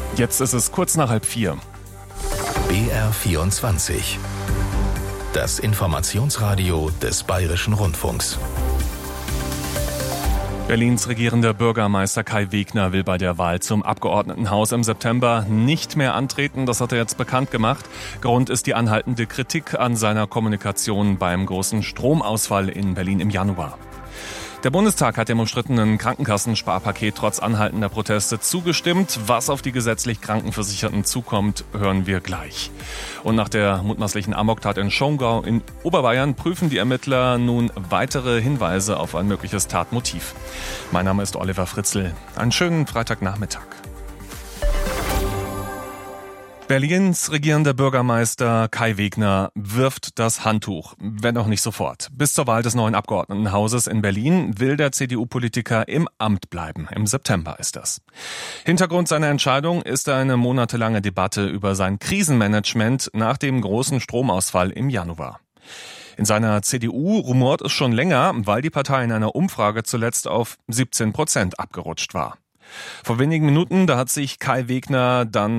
Jetzt ist es kurz nach 3:30. BR24. Das Informationsradio des Bayerischen Rundfunks. Berlins regierender Bürgermeister Kai Wegner will bei der Wahl zum Abgeordnetenhaus im September nicht mehr antreten. Das hat er jetzt bekannt gemacht. Grund ist die anhaltende Kritik an seiner Kommunikation beim großen Stromausfall in Berlin im Januar. Der Bundestag hat dem umstrittenen Krankenkassensparpaket trotz anhaltender Proteste zugestimmt. Was auf die gesetzlich Krankenversicherten zukommt, hören wir gleich. Und nach der mutmaßlichen Amoktat in Schongau in Oberbayern prüfen die Ermittler nun weitere Hinweise auf ein mögliches Tatmotiv. Mein Name ist Oliver Fritzl. Einen schönen Freitagnachmittag. Berlins regierender Bürgermeister Kai Wegner wirft das Handtuch, wenn auch nicht sofort. Bis zur Wahl des neuen Abgeordnetenhauses in Berlin will der CDU-Politiker im Amt bleiben. Im September ist das. Hintergrund seiner Entscheidung ist eine monatelange Debatte über sein Krisenmanagement nach dem großen Stromausfall im Januar. In seiner CDU rumort es schon länger, weil die Partei in einer Umfrage zuletzt auf 17% abgerutscht war. Vor wenigen Minuten, da hat sich Kai Wegner dann